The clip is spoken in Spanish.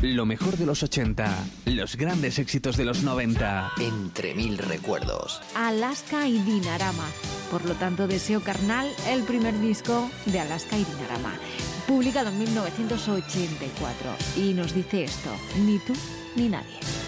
Lo mejor de los 80, los grandes éxitos de los 90. Entre mil recuerdos. Alaska y Dinarama. Por lo tanto, Deseo Carnal, el primer disco de Alaska y Dinarama, publicado en 1984. Y nos dice esto: ni tú ni nadie.